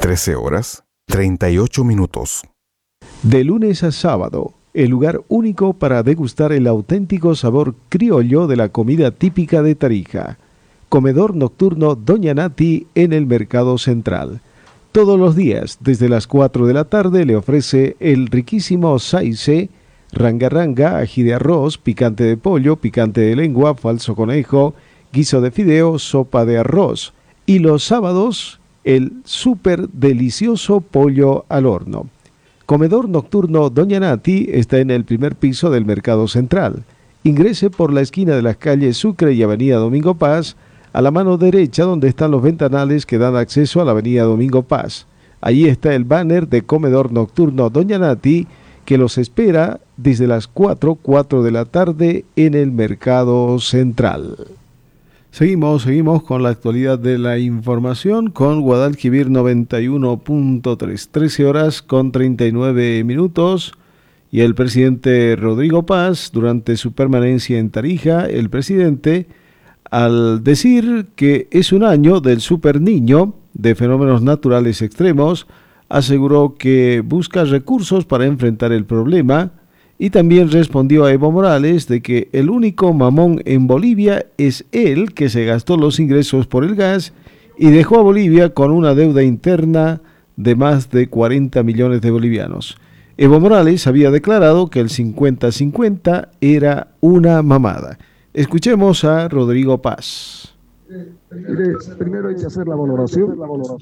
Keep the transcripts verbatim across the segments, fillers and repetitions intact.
trece horas, treinta y ocho minutos. De lunes a sábado, el lugar único para degustar el auténtico sabor criollo de la comida típica de Tarija. Comedor nocturno Doña Nati en el Mercado Central. Todos los días, desde las cuatro de la tarde, le ofrece el riquísimo saice, ranga ranga, ají de arroz, picante de pollo, picante de lengua, falso conejo, guiso de fideo, sopa de arroz. Y los sábados, el súper delicioso pollo al horno. Comedor nocturno Doña Nati está en el primer piso del Mercado Central. Ingrese por la esquina de las calles Sucre y Avenida Domingo Paz, a la mano derecha donde están los ventanales que dan acceso a la Avenida Domingo Paz. Allí está el banner de Comedor nocturno Doña Nati, que los espera desde las cuatro, cuatro de la tarde en el Mercado Central. Seguimos, seguimos con la actualidad de la información con Guadalquivir noventa y uno punto tres, trece horas con treinta y nueve minutos. Y el presidente Rodrigo Paz, durante su permanencia en Tarija, el presidente, al decir que es un año del super niño de fenómenos naturales extremos, aseguró que busca recursos para enfrentar el problema. Y también respondió a Evo Morales de que el único mamón en Bolivia es él, que se gastó los ingresos por el gas y dejó a Bolivia con una deuda interna de más de cuarenta millones de bolivianos. Evo Morales había declarado que el cincuenta cincuenta era una mamada. Escuchemos a Rodrigo Paz. Mire, primero hay que hacer la valoración,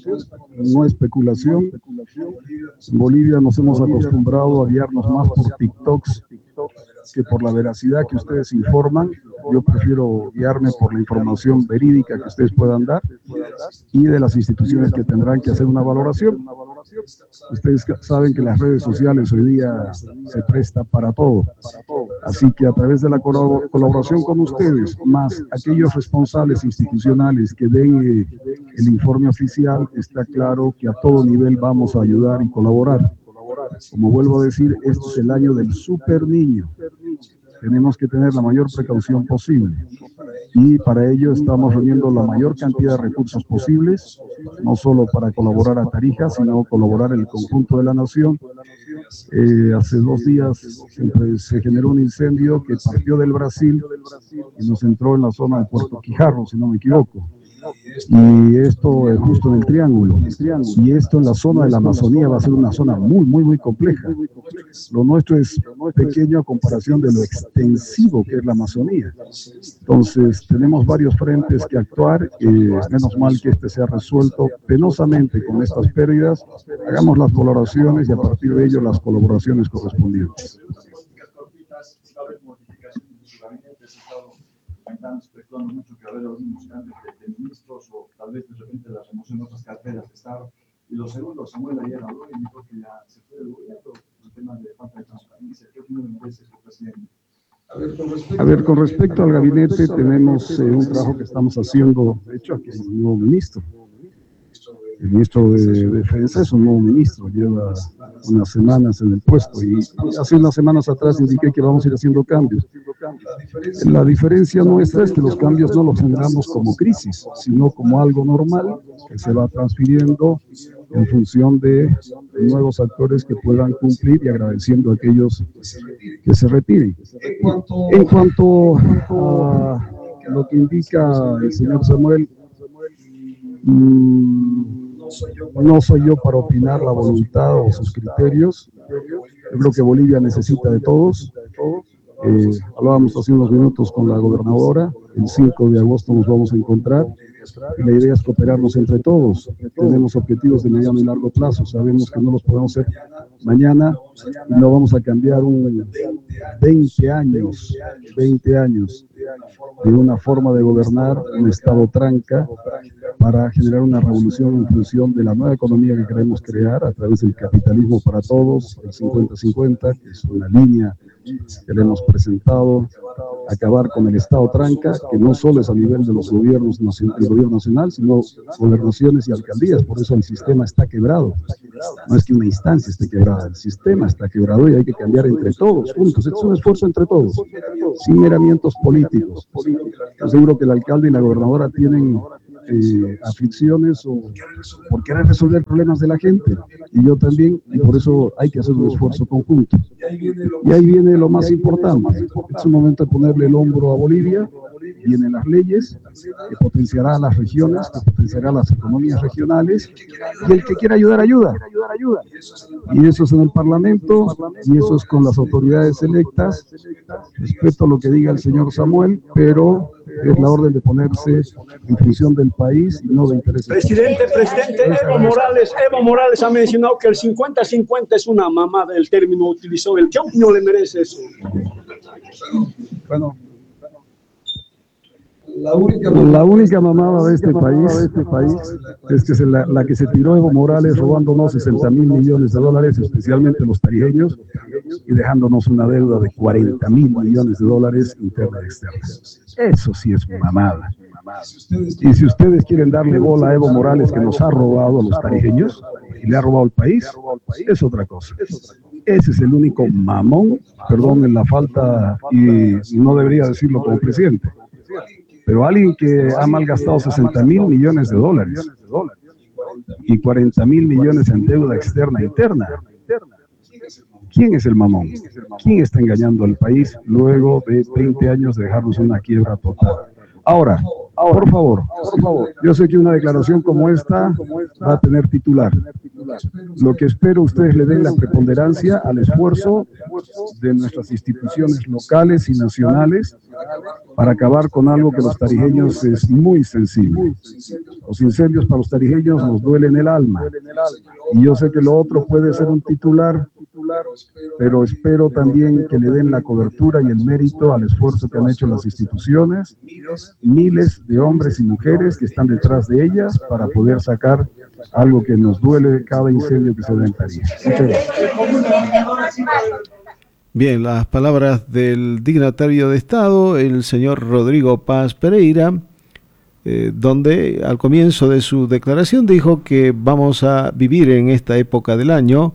no especulación. En Bolivia nos hemos acostumbrado a guiarnos más por TikToks que por la veracidad que ustedes informan. Yo prefiero guiarme por la información verídica que ustedes puedan dar y de las instituciones que tendrán que hacer una valoración. Ustedes saben que las redes sociales hoy día se presta para todo. Así que a través de la colaboración con ustedes, más aquellos responsables institucionales que den eh, el informe oficial, está claro que a todo nivel vamos a ayudar y colaborar. Como vuelvo a decir, este es el año del super niño. Tenemos que tener la mayor precaución posible y para ello estamos reuniendo la mayor cantidad de recursos posibles, no solo para colaborar a Tarija, sino colaborar en el conjunto de la nación. Eh, hace dos días se, se generó un incendio que partió del Brasil y nos entró en la zona de Puerto Quijarro, si no me equivoco. Y esto es justo en el triángulo. Y esto en la zona de la Amazonía va a ser una zona muy, muy, muy compleja. Lo nuestro es pequeño a comparación de lo extensivo que es la Amazonía. Entonces, tenemos varios frentes que actuar. Eh, menos mal que este sea resuelto penosamente con estas pérdidas. Hagamos las valoraciones y a partir de ello las colaboraciones correspondientes. Están especulando mucho que va a haber algunos cambios de, de ministros o tal vez de repente la remoción de otras carteras de Estado. Y lo segundo, Samuel ayer habló y dijo que ya se fue del gobierno por el tema de falta de transparencia. ¿Qué opinión le merece su presidente? A ver, con respecto, a ver, con respecto al gabinete, tenemos eh, un trabajo que estamos haciendo. De hecho, aquí hay un nuevo ministro. El ministro de Defensa es un nuevo ministro, lleva unas semanas en el puesto y hace unas semanas atrás indiqué que vamos a ir haciendo cambios. La diferencia nuestra es que los cambios no los generamos como crisis, sino como algo normal que se va transfiriendo en función de nuevos actores que puedan cumplir y agradeciendo a aquellos que se retiren. En cuanto a lo que indica el señor Samuel, mmm, no soy yo para opinar la voluntad o sus criterios. Yo creo que Bolivia necesita de todos. Eh, hablábamos hace unos minutos con la gobernadora. El cinco de agosto nos vamos a encontrar. Y la idea es cooperarnos entre todos. Tenemos objetivos de mediano y largo plazo. Sabemos que no los podemos hacer mañana y no vamos a cambiar un veinte años, veinte años de una forma de gobernar un Estado tranca para generar una revolución en función de la nueva economía que queremos crear a través del capitalismo para todos, el cincuenta cincuenta, que es una línea que le hemos presentado, acabar con el Estado tranca, que no solo es a nivel de los gobiernos, el gobierno nacional, sino gobernaciones y alcaldías. Por eso el sistema está quebrado. No es que una instancia esté quebrada, el sistema está quebrado y hay que cambiar entre todos, juntos. Es un esfuerzo entre todos, sin miramientos políticos. Yo seguro que el alcalde y la gobernadora tienen eh, aflicciones o por querer resolver problemas de la gente. Y yo también, y por eso hay que hacer un esfuerzo conjunto. Y ahí viene lo más importante. Es un momento de ponerle el hombro a Bolivia. Vienen las leyes, que potenciará las regiones, que potenciará las economías regionales, y el que quiera ayudar, ayuda. Y eso es en el Parlamento, y eso es con las autoridades electas. Respeto lo que diga el señor Samuel, pero es la orden de ponerse en función del país y no de intereses. Presidente, presidente, Evo Morales, Evo Morales ha mencionado que el cincuenta cincuenta es una mamada, el término utilizó él. ¿Qué opinión le merece eso? Bueno, La única, la única mamada de este país, de este país es que se la, la que se tiró Evo Morales robándonos sesenta mil millones de dólares, especialmente los tarijeños, y dejándonos una deuda de cuarenta mil millones de dólares interna y externa. Eso sí es mamada. Y si ustedes quieren darle bola a Evo Morales, que nos ha robado a los tarijeños y le ha robado al país, es otra cosa. Ese es el único mamón, perdón en la falta, y no debería decirlo como presidente. Pero alguien que ha malgastado sesenta mil millones de dólares y cuarenta mil millones en deuda externa e interna, ¿quién es el mamón? ¿Quién está engañando al país luego de veinte años de dejarnos una quiebra total? Ahora, por favor, por favor, yo sé que una declaración como esta va a tener titular. Lo que espero ustedes le den la preponderancia al esfuerzo de nuestras instituciones locales y nacionales para acabar con algo que los tarijeños es muy sensible. Los incendios para los tarijeños nos duelen el alma. Y yo sé que lo otro puede ser un titular, pero espero también que le den la cobertura y el mérito al esfuerzo que han hecho las instituciones, miles de hombres y mujeres que están detrás de ellas para poder sacar algo que nos duele de cada incendio que se da en Tarija. Muchas gracias. Bien, las palabras del dignatario de Estado, el señor Rodrigo Paz Pereira, eh, donde al comienzo de su declaración dijo que vamos a vivir en esta época del año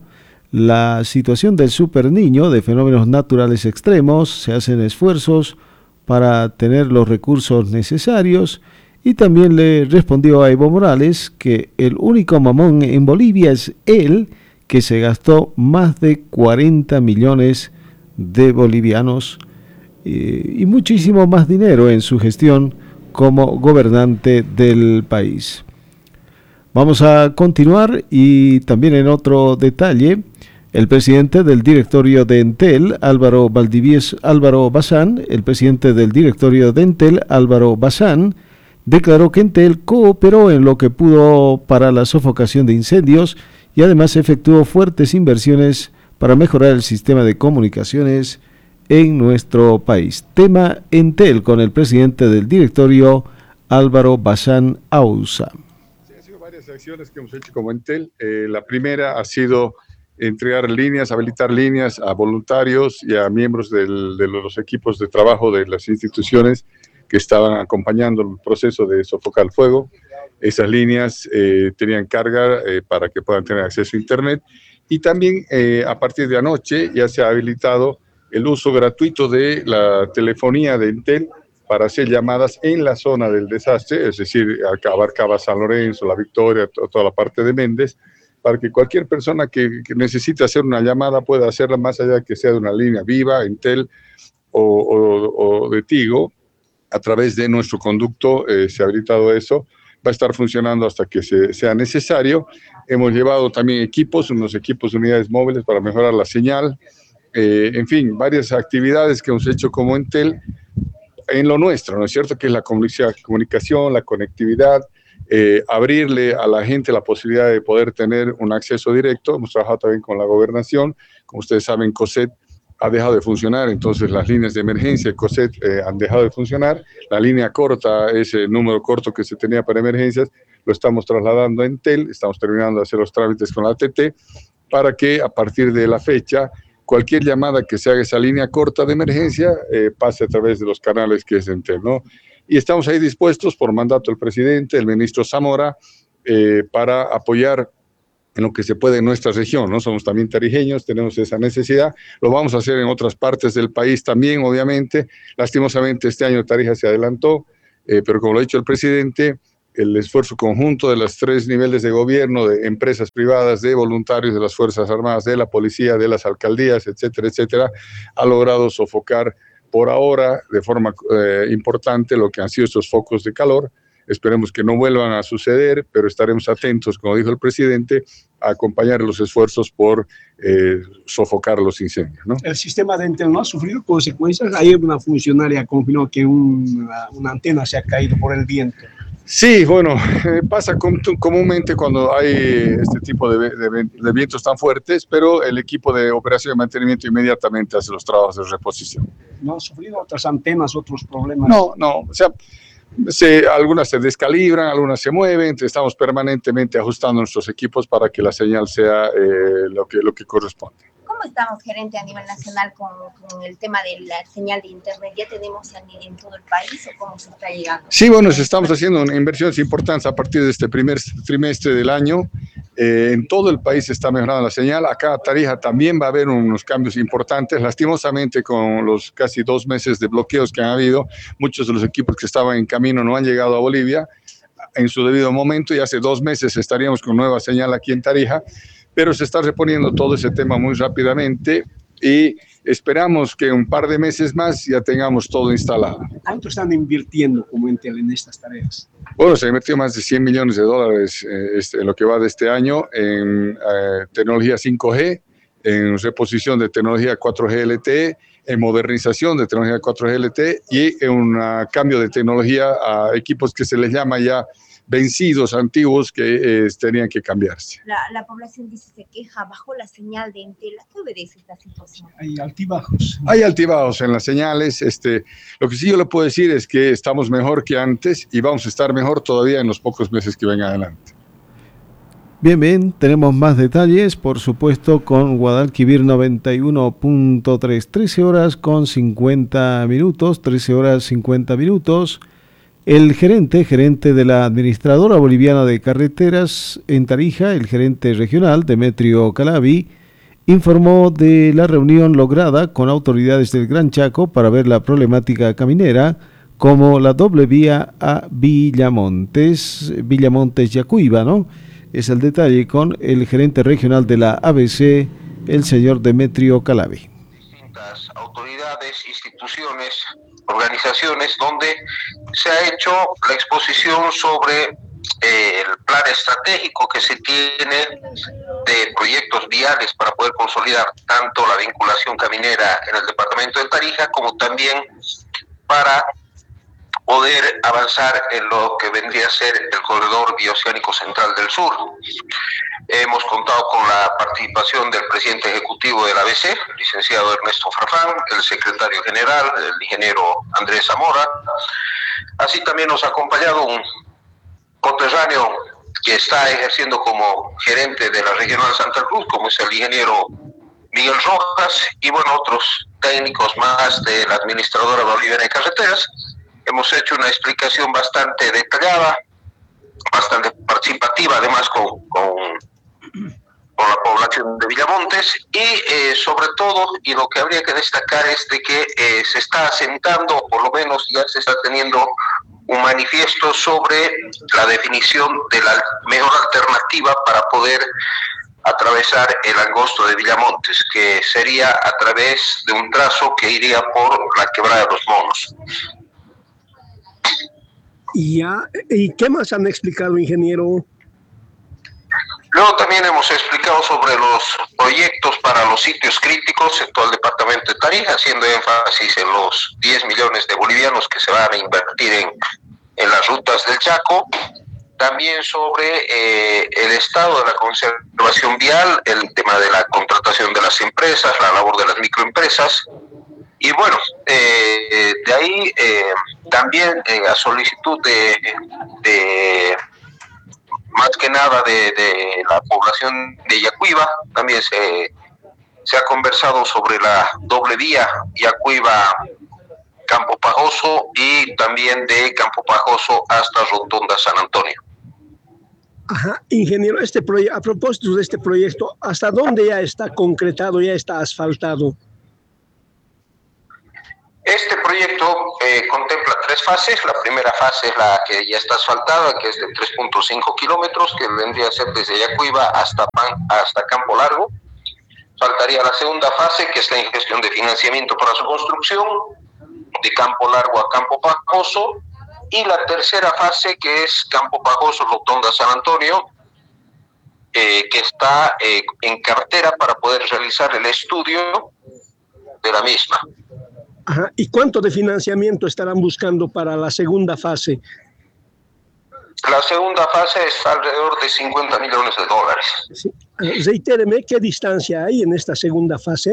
la situación del superniño, de fenómenos naturales extremos, se hacen esfuerzos para tener los recursos necesarios, y también le respondió a Evo Morales que el único mamón en Bolivia es él, que se gastó más de cuarenta millones de bolivianos eh, y muchísimo más dinero en su gestión como gobernante del país. Vamos a continuar, y también en otro detalle, el presidente del directorio de Entel, Álvaro Valdivieso, Álvaro Bazán, el presidente del directorio de Entel, Álvaro Bazán, declaró que Entel cooperó en lo que pudo para la sofocación de incendios y además efectuó fuertes inversiones para mejorar el sistema de comunicaciones en nuestro país. Tema Entel con el presidente del directorio, Álvaro Bazán Ausa. Sí, han sido varias acciones que hemos hecho como Entel. Eh, la primera ha sido entregar líneas, habilitar líneas a voluntarios y a miembros del, de los equipos de trabajo de las instituciones que estaban acompañando el proceso de sofocar el fuego. Esas líneas eh, tenían carga eh, para que puedan tener acceso a Internet. Y también eh, a partir de anoche ya se ha habilitado el uso gratuito de la telefonía de Entel para hacer llamadas en la zona del desastre, es decir, abarcaba San Lorenzo, La Victoria, to toda la parte de Méndez, para que cualquier persona que, que necesite hacer una llamada pueda hacerla más allá de que sea de una línea Viva, Entel o, o, o de Tigo. A través de nuestro conducto eh, se ha habilitado eso, va a estar funcionando hasta que se, sea necesario. Hemos llevado también equipos, unos equipos de unidades móviles para mejorar la señal, eh, en fin, varias actividades que hemos hecho como Entel en lo nuestro, ¿no es cierto? Que es la comunicación, la conectividad, eh, abrirle a la gente la posibilidad de poder tener un acceso directo. Hemos trabajado también con la gobernación, como ustedes saben, COSET ha dejado de funcionar, entonces las líneas de emergencia de COSET eh, han dejado de funcionar. La línea corta, ese número corto que se tenía para emergencias, lo estamos trasladando a Entel, estamos terminando de hacer los trámites con la A T T, para que a partir de la fecha, cualquier llamada que se haga esa línea corta de emergencia, eh, pase a través de los canales que es Entel, ¿no? Y estamos ahí dispuestos, por mandato del presidente, el ministro Zamora, eh, para apoyar en lo que se puede en nuestra región, ¿no? Somos también tarijeños, tenemos esa necesidad, lo vamos a hacer en otras partes del país también, obviamente. Lastimosamente este año Tarija se adelantó, eh, pero como lo ha dicho el presidente, el esfuerzo conjunto de los tres niveles de gobierno, de empresas privadas, de voluntarios de las Fuerzas Armadas, de la policía, de las alcaldías, etcétera, etcétera, ha logrado sofocar por ahora de forma eh, importante lo que han sido estos focos de calor. Esperemos que no vuelvan a suceder, pero estaremos atentos, como dijo el presidente, a acompañar los esfuerzos por eh, sofocar los incendios, ¿no? El sistema de Entel no ha sufrido consecuencias. Ayer una funcionaria confirmó que una, una antena se ha caído por el viento. Sí, bueno, eh, pasa com comúnmente cuando hay este tipo de, de, de vientos tan fuertes, pero el equipo de operación y mantenimiento inmediatamente hace los trabajos de reposición. ¿No han sufrido otras antenas, otros problemas? No, no, o sea, se, algunas se descalibran, algunas se mueven, estamos permanentemente ajustando nuestros equipos para que la señal sea eh, lo que, lo que corresponde. ¿Cómo estamos, gerente, a nivel nacional con, con el tema de la señal de internet? ¿Ya tenemos en todo el país o cómo se está llegando? Sí, bueno, estamos haciendo inversiones importantes a partir de este primer trimestre del año. Eh, en todo el país está mejorando la señal. Acá en Tarija también va a haber unos cambios importantes. Lastimosamente, con los casi dos meses de bloqueos que han habido, muchos de los equipos que estaban en camino no han llegado a Bolivia en su debido momento, y hace dos meses estaríamos con nueva señal aquí en Tarija, pero se está reponiendo todo ese tema muy rápidamente y esperamos que un par de meses más ya tengamos todo instalado. ¿Cuánto están invirtiendo como Entel en estas tareas? Bueno, se ha invertido más de cien millones de dólares eh, este, en lo que va de este año en eh, tecnología cinco G, en reposición de tecnología cuatro G L T E, en modernización de tecnología cuatro G L T E y en un uh, cambio de tecnología a equipos que se les llama ya vencidos, antiguos, que eh, tenían que cambiarse. La, la población dice se queja bajo la señal de Entel. ¿A qué obedece esta situación? Hay altibajos. Hay altibajos en las señales. Este, lo que sí yo le puedo decir es que estamos mejor que antes y vamos a estar mejor todavía en los pocos meses que vengan adelante. Bien, bien, tenemos más detalles, por supuesto, con Guadalquivir noventa y uno punto tres, trece horas con cincuenta minutos, trece horas cincuenta minutos. El gerente, gerente de la Administradora Boliviana de Carreteras en Tarija, el gerente regional, Demetrio Calabi, informó de la reunión lograda con autoridades del Gran Chaco para ver la problemática caminera, como la doble vía a Villamontes, Villamontes-Yacuiba, ¿no? Es el detalle con el gerente regional de la A B C, el señor Demetrio Calabi. Distintas autoridades, instituciones, organizaciones, donde se ha hecho la exposición sobre eh, el plan estratégico que se tiene de proyectos viales para poder consolidar tanto la vinculación caminera en el departamento de Tarija como también para poder avanzar en lo que vendría a ser el corredor bioceánico central del sur. Hemos contado con la participación del presidente ejecutivo de la A B C, el licenciado Ernesto Farfán, el secretario general, el ingeniero Andrés Zamora. Así también nos ha acompañado un conterráneo que está ejerciendo como gerente de la Regional Santa Cruz, como es el ingeniero Miguel Rojas, y bueno, otros técnicos más de la Administradora Boliviana de Carreteras. Hemos hecho una explicación bastante detallada, bastante participativa, además con, con, con la población de Villamontes, y eh, sobre todo, y lo que habría que destacar es de que eh, se está asentando, o por lo menos ya se está teniendo un manifiesto sobre la definición de la mejor alternativa para poder atravesar el angosto de Villamontes, que sería a través de un trazo que iría por la Quebrada de los Monos. ¿Y, ya, ¿Y qué más han explicado, ingeniero? Luego también hemos explicado sobre los proyectos para los sitios críticos en todo el departamento de Tarija, haciendo énfasis en los diez millones de bolivianos que se van a invertir en, en las rutas del Chaco. También sobre eh, el estado de la conservación vial, el tema de la contratación de las empresas, la labor de las microempresas. Y bueno, eh, de ahí eh, también eh, a solicitud de, de más que nada de, de la población de Yacuiba, también se, se ha conversado sobre la doble vía Yacuiba-Campo Pajoso y también de Campo Pajoso hasta Rotonda San Antonio. Ajá, ingeniero, este proye- a propósito de este proyecto, ¿hasta dónde ya está concretado, ya está asfaltado? Este proyecto eh, contempla tres fases. La primera fase es la que ya está asfaltada, que es de tres punto cinco kilómetros, que vendría a ser desde Yacuiba hasta, Pan, hasta Campo Largo. Faltaría la segunda fase, que está en gestión de financiamiento para su construcción, de Campo Largo a Campo Pajoso. Y la tercera fase, que es Campo Pajoso, Rotonda San Antonio, eh, que está eh, en cartera para poder realizar el estudio de la misma. Ajá. ¿Y cuánto de financiamiento estarán buscando para la segunda fase? La segunda fase es alrededor de cincuenta millones de dólares. Sí. Eh, reitéreme, ¿qué distancia hay en esta segunda fase?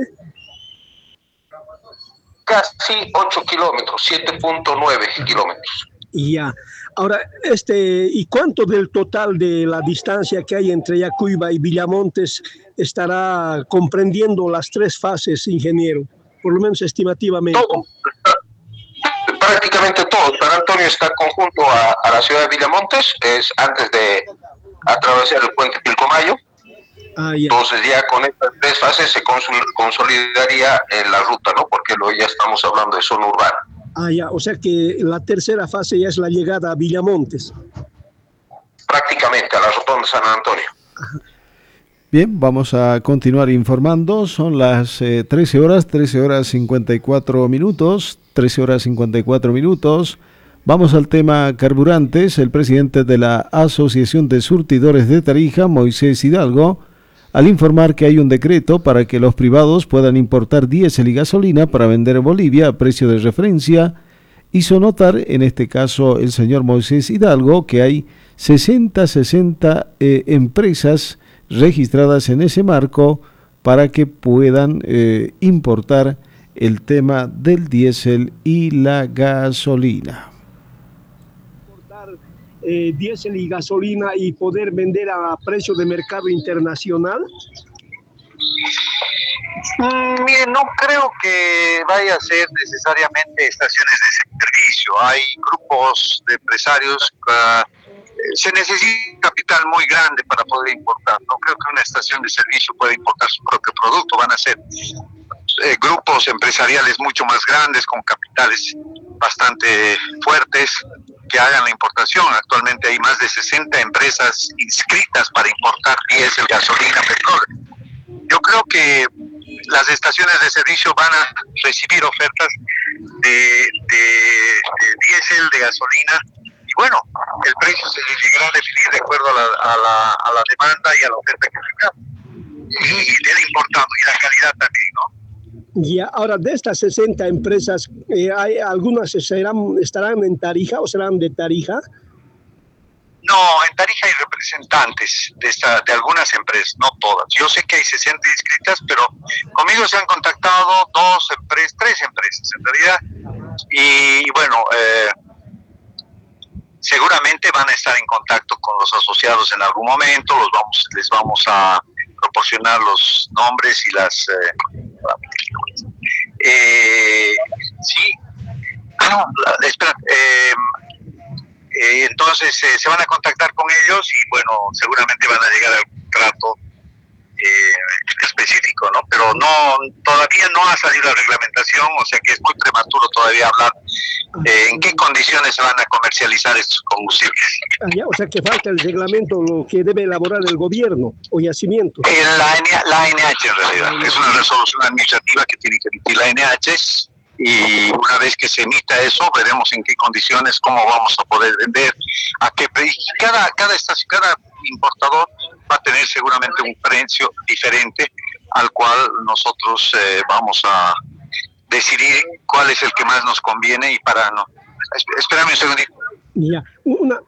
Casi ocho kilómetros, siete punto nueve kilómetros. Ya. Ahora, este, ¿y cuánto del total de la distancia que hay entre Yacuiba y Villamontes estará comprendiendo las tres fases, ingeniero? Por lo menos estimativamente. Todo. Prácticamente todo. San Antonio está conjunto a, a la ciudad de Villamontes, es antes de atravesar el puente Pilcomayo. Ah, ya. Entonces ya con estas tres fases se consolidaría en la ruta, ¿no? Porque luego ya estamos hablando de zona urbana. Ah, ya. O sea que la tercera fase ya es la llegada a Villamontes. Prácticamente a la rotonda de San Antonio. Ajá. Bien, vamos a continuar informando. Son las eh, trece horas, trece horas cincuenta y cuatro minutos, trece horas cincuenta y cuatro minutos. Vamos al tema carburantes. El presidente de la Asociación de Surtidores de Tarija, Moisés Hidalgo, al informar que hay un decreto para que los privados puedan importar diésel y gasolina para vender en Bolivia a precio de referencia, hizo notar, en este caso el señor Moisés Hidalgo, que hay sesenta, sesenta eh, empresas registradas en ese marco para que puedan eh, importar el tema del diésel y la gasolina. Importar eh, diésel y gasolina y poder vender a precio de mercado internacional. Mm, mire, no creo que vaya a ser necesariamente estaciones de servicio. Hay grupos de empresarios uh, se necesita capital muy grande para poder importar. No creo que una estación de servicio pueda importar su propio producto. Van a ser eh, grupos empresariales mucho más grandes, con capitales bastante fuertes, que hagan la importación. Actualmente hay más de sesenta empresas inscritas para importar diésel, gasolina, petróleo. Yo creo que las estaciones de servicio van a recibir ofertas de, de, de diésel, de gasolina. Bueno, el precio se llegará a definir de acuerdo a la, a la, a la demanda y a la oferta que tengamos. Y del importado y la calidad también, ¿no? Y ahora, de estas sesenta empresas, eh, ¿hay algunas serán, estarán en Tarija o serán de Tarija? No, en Tarija hay representantes de, esta, de algunas empresas, no todas. Yo sé que hay sesenta inscritas, pero conmigo se han contactado dos empresas, tres empresas en realidad. Y bueno, eh, seguramente van a estar en contacto con los asociados en algún momento, los vamos, les vamos a proporcionar los nombres y las... Eh, eh, sí, ah, no, la, espera, eh, eh, entonces eh, se van a contactar con ellos y bueno, seguramente van a llegar a algún trato eh, específico, ¿no? Pero no, todavía no ha salido la reglamentación, o sea que es muy prematuro todavía hablar eh, en qué condiciones se van a comercializar estos combustibles. Ah, ya, o sea que falta el reglamento, lo que debe elaborar el gobierno o yacimiento. Eh, la, la N H en realidad, es una resolución administrativa que tiene que emitir la N H y una vez que se emita eso, veremos en qué condiciones, cómo vamos a poder vender, a qué precio. Cada, cada, estación, cada importador va a tener seguramente un precio diferente al cual nosotros eh, vamos a decidir cuál es el que más nos conviene y para no. Espérame un segundito. Ya, una...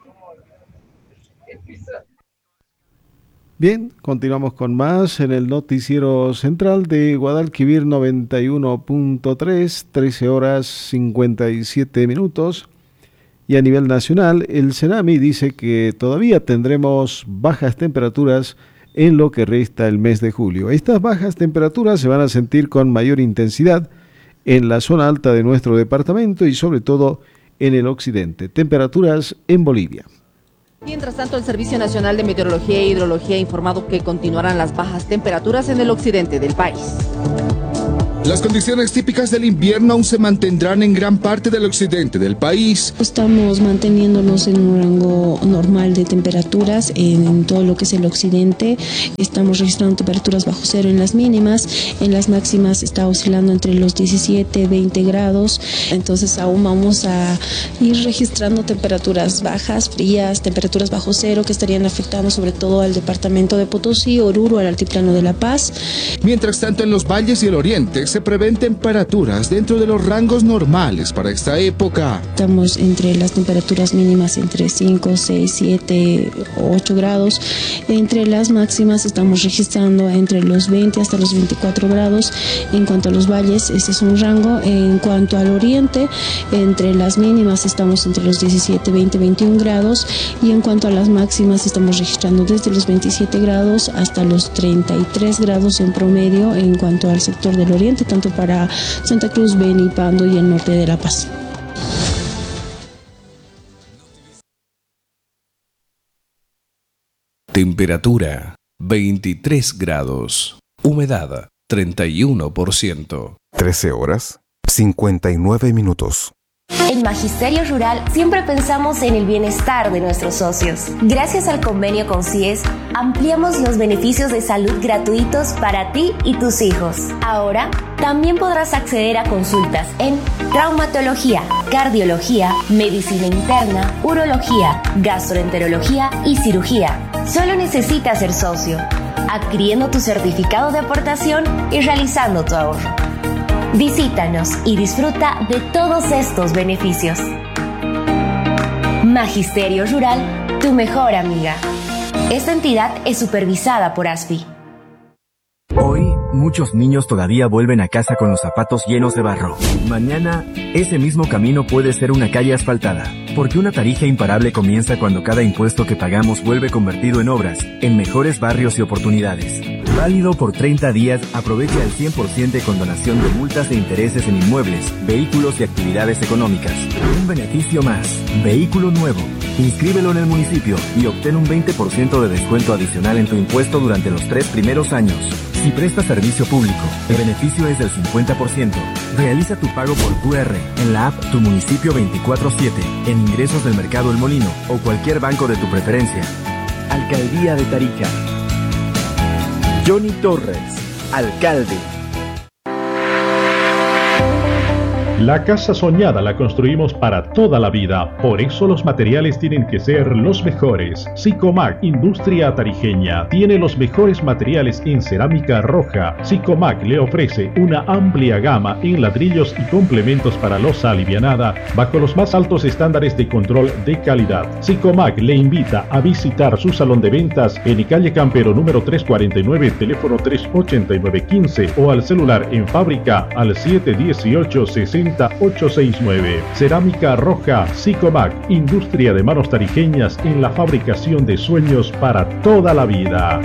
Bien, continuamos con más en el noticiero central de Guadalquivir noventa y uno punto tres, trece horas cincuenta y siete minutos. Y a nivel nacional, el CENAMI dice que todavía tendremos bajas temperaturas en lo que resta el mes de julio. Estas bajas temperaturas se van a sentir con mayor intensidad en la zona alta de nuestro departamento y sobre todo en el occidente. Temperaturas en Bolivia. Mientras tanto, el Servicio Nacional de Meteorología e Hidrología ha informado que continuarán las bajas temperaturas en el occidente del país. Las condiciones típicas del invierno aún se mantendrán en gran parte del occidente del país. Estamos manteniéndonos en un rango normal de temperaturas en todo lo que es el occidente. Estamos registrando temperaturas bajo cero en las mínimas, en las máximas está oscilando entre los diecisiete, veinte grados. Entonces aún vamos a ir registrando temperaturas bajas, frías, temperaturas bajo cero que estarían afectando sobre todo al departamento de Potosí, Oruro, al altiplano de La Paz. Mientras tanto, en los valles y el oriente se prevén temperaturas dentro de los rangos normales para esta época. Estamos entre las temperaturas mínimas entre cinco, seis, siete, ocho grados. Entre las máximas estamos registrando entre los veinte hasta los veinticuatro grados. En cuanto a los valles, este es un rango. En cuanto al oriente, entre las mínimas estamos entre los diecisiete, veinte, veintiún grados. Y en cuanto a las máximas estamos registrando desde los veintisiete grados hasta los treinta y tres grados en promedio en cuanto al sector del oriente, tanto para Santa Cruz, Beni, Pando y el norte de La Paz. Temperatura veintitrés grados. Humedad treinta y uno por ciento. trece horas, cincuenta y nueve minutos. En Magisterio Rural siempre pensamos en el bienestar de nuestros socios. Gracias al convenio con C I E S, ampliamos los beneficios de salud gratuitos para ti y tus hijos. Ahora, también podrás acceder a consultas en traumatología, cardiología, medicina interna, urología, gastroenterología y cirugía. Solo necesitas ser socio, adquiriendo tu certificado de aportación y realizando tu ahorro. Visítanos y disfruta de todos estos beneficios. Magisterio Rural, tu mejor amiga. Esta entidad es supervisada por A S F I. Hoy, muchos niños todavía vuelven a casa con los zapatos llenos de barro. Mañana, ese mismo camino puede ser una calle asfaltada, porque una Tarija imparable comienza cuando cada impuesto que pagamos vuelve convertido en obras, en mejores barrios y oportunidades. Válido por treinta días, aprovecha el cien por ciento con donación de multas e intereses en inmuebles, vehículos y actividades económicas. Un beneficio más, vehículo nuevo. Inscríbelo en el municipio y obtén un veinte por ciento de descuento adicional en tu impuesto durante los tres primeros años. Si prestas servicio público, el beneficio es del cincuenta por ciento. Realiza tu pago por Q R en la app Tu Municipio veinticuatro siete, en ingresos del Mercado El Molino o cualquier banco de tu preferencia. Alcaldía de Tarija. Johnny Torres, alcalde. La casa soñada la construimos para toda la vida, por eso los materiales tienen que ser los mejores. Sicomac Industria Tarijeña tiene los mejores materiales en cerámica roja. Sicomac le ofrece una amplia gama en ladrillos y complementos para losa alivianada bajo los más altos estándares de control de calidad. Sicomac le invita a visitar su salón de ventas en calle Campero número trescientos cuarenta y nueve, teléfono tres ochenta y nueve quince o al celular en fábrica al siete dieciocho sesenta ocho sesenta y nueve. Cerámica roja Sicomac, industria de manos tarijeñas en la fabricación de sueños para toda la vida.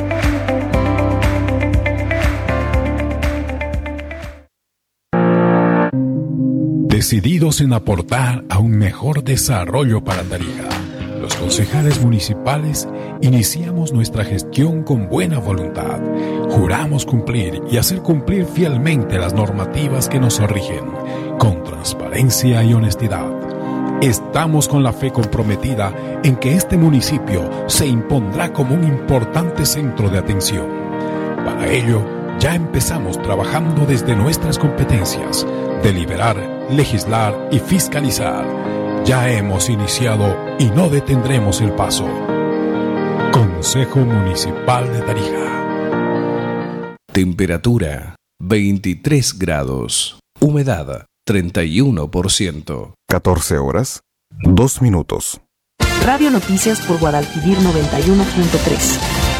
Decididos en aportar a un mejor desarrollo para Tarija, los concejales municipales iniciamos nuestra gestión con buena voluntad. Juramos cumplir y hacer cumplir fielmente las normativas que nos rigen, con transparencia y honestidad. Estamos con la fe comprometida en que este municipio se impondrá como un importante centro de atención. Para ello, ya empezamos trabajando desde nuestras competencias, deliberar, legislar y fiscalizar. Ya hemos iniciado y no detendremos el paso. Consejo Municipal de Tarija. Temperatura veintitrés grados. Humedad treinta y uno por ciento. catorce horas, dos minutos. Radio Noticias por Guadalquivir noventa y uno punto tres.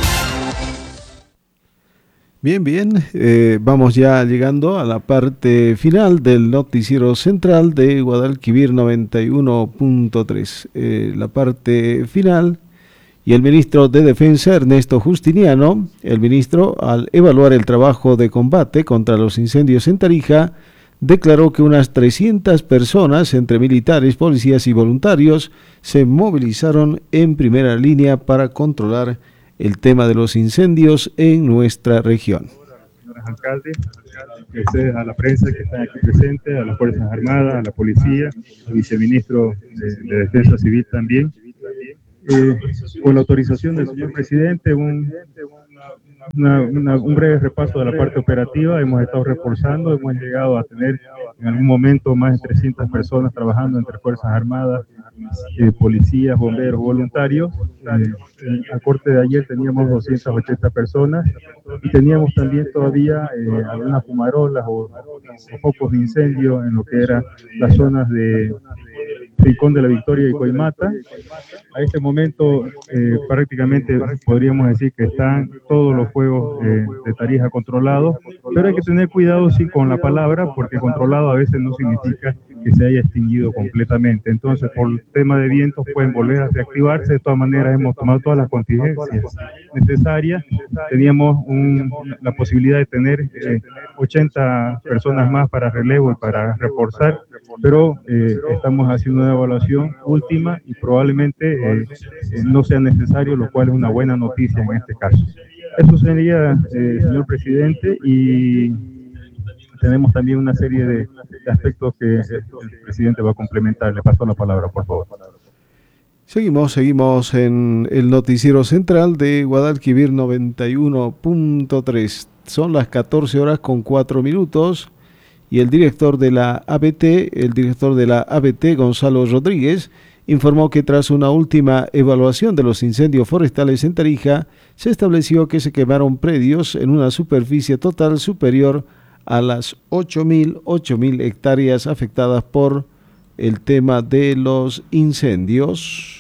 Bien, bien, eh, vamos ya llegando a la parte final del noticiero central de Guadalquivir noventa y uno punto tres. Eh, la parte final, y el ministro de Defensa, Ernesto Justiniano, el ministro, al evaluar el trabajo de combate contra los incendios en Tarija, declaró que unas trescientas personas, entre militares, policías y voluntarios, se movilizaron en primera línea para controlar el tema de los incendios en nuestra región. señores alcaldes, a ustedes, a la prensa que están aquí presente, a las Fuerzas Armadas, a la policía, al viceministro de, de Defensa Civil también. Eh, con la autorización del señor presidente, un, una, una, un breve repaso de la parte operativa. Hemos estado reforzando, hemos llegado a tener en algún momento más de trescientas personas trabajando entre Fuerzas Armadas, eh, policías, bomberos, voluntarios. Eh, a corte de ayer teníamos doscientas ochenta personas y teníamos también todavía eh, algunas fumarolas o, o focos de incendio en lo que eran las zonas de Rincón de la Victoria y Coimata. A este momento eh, prácticamente podríamos decir que están todos los fuegos eh, de Tarija controlados, pero hay que tener cuidado sí con la palabra, porque controlado a veces no significa que se haya extinguido completamente. Entonces, por el tema de vientos pueden volver a reactivarse. De todas maneras, hemos tomado todas las contingencias necesarias. Teníamos un, la posibilidad de tener eh, ochenta personas más para relevo y para reforzar, pero eh, estamos haciendo una evaluación última y probablemente eh, eh, no sea necesario, lo cual es una buena noticia en este caso. Eso sería, eh, señor presidente, y tenemos también una serie de, de aspectos que el presidente va a complementar. Le paso la palabra, por favor. Seguimos, seguimos en el noticiero central de Guadalquivir noventa y uno punto tres. Son las catorce horas con cuatro minutos y el director de la A B T, el director de la A B T, Gonzalo Rodríguez, informó que tras una última evaluación de los incendios forestales en Tarija, se estableció que se quemaron predios en una superficie total superior a las ocho mil hectáreas afectadas por el tema de los incendios.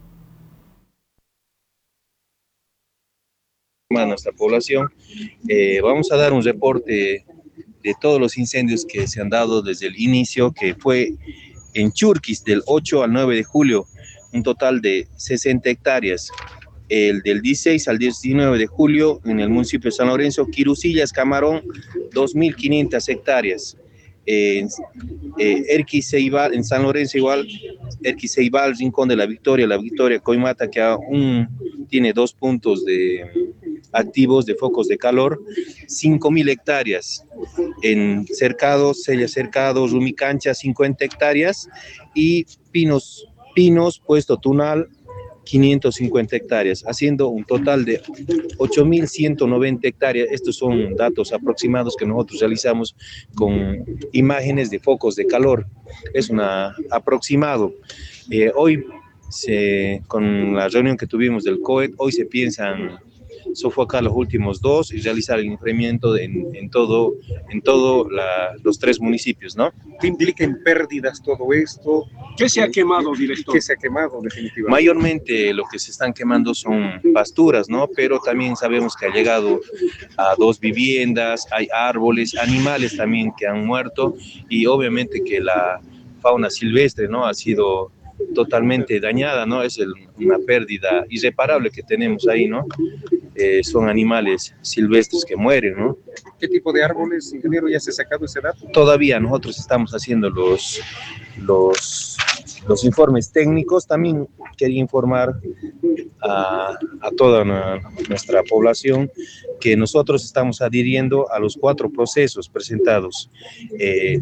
A nuestra población, eh, vamos a dar un reporte de todos los incendios que se han dado desde el inicio, que fue en Churquis del ocho al nueve de julio, un total de sesenta hectáreas. El del dieciséis al diecinueve de julio en el municipio de San Lorenzo, Quirusillas, Camarón, dos mil quinientas hectáreas. En eh, Erquiceibal, en San Lorenzo igual, Erquiceibal, Rincón de la Victoria, La Victoria, Coimata, que aún tiene dos puntos de activos de focos de calor, cinco mil hectáreas. En Cercados, Sella Cercados, Rumicancha, cincuenta hectáreas, y Pinos, Pinos, Puesto Tunal, quinientas cincuenta hectáreas, haciendo un total de ocho mil ciento noventa hectáreas. Estos son datos aproximados que nosotros realizamos con imágenes de focos de calor. Es un aproximado. Eh, hoy, se, con la reunión que tuvimos del C O E T, hoy se piensan sofocar los últimos dos y realizar el incremento en, en todo, en todo la, los tres municipios, ¿no? ¿Qué implica en pérdidas todo esto? ¿Qué se ha quemado, director? ¿Qué se ha quemado, definitivamente? Mayormente lo que se están quemando son pasturas, ¿no? Pero también sabemos que ha llegado a dos viviendas, hay árboles, animales también que han muerto, y obviamente que la fauna silvestre, ¿no?, ha sido totalmente dañada, ¿no? Es el, una pérdida irreparable que tenemos ahí, ¿no? Eh, son animales silvestres que mueren, ¿no? ¿Qué tipo de árboles, ingeniero, ya se ha sacado ese dato? Todavía nosotros estamos haciendo los, los, los informes técnicos. También quería informar a, a toda una, nuestra población que nosotros estamos adhiriendo a los cuatro procesos presentados eh,